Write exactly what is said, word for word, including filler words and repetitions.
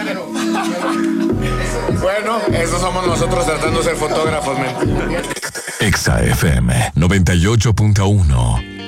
Bueno, esos somos nosotros tratando de ser fotógrafos, men. Exa F M noventa y ocho punto uno.